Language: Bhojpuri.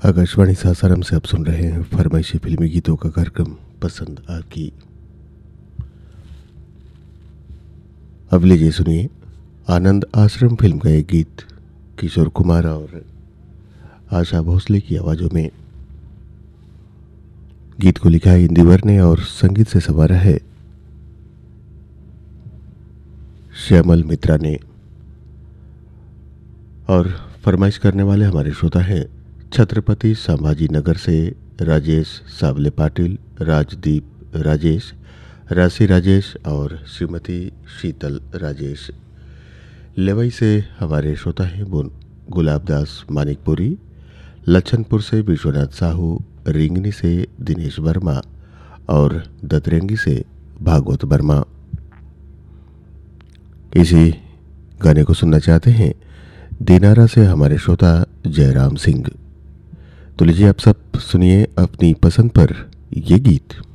आकाशवाणी सासाराम से आप सुन रहे हैं फरमाइशी फिल्मी गीतों का कार्यक्रम पसंद आपकी। अब लीजिए सुनिए आनंद आश्रम फिल्म का एक गीत किशोर कुमार और आशा भोसले की आवाज़ों में। गीत को लिखा है इंदिवर ने और संगीत से संवारा है श्यामल मित्रा ने। और फरमाइश करने वाले हमारे श्रोता हैं छत्रपति संभाजी नगर से राजेश सावले पाटिल, राजदीप राजेश, राशि राजेश और श्रीमती शीतल राजेश। लेवई से हमारे श्रोता हैं गुलाबदास मानिकपुरी, लच्छनपुर से विश्वनाथ साहू, रिंगनी से दिनेश वर्मा और दतरेंगी से भागवत वर्मा। इसी गाने को सुनना चाहते हैं दिनारा से हमारे श्रोता जयराम सिंह। तो लीजिए आप सब सुनिए अपनी पसंद पर ये गीत।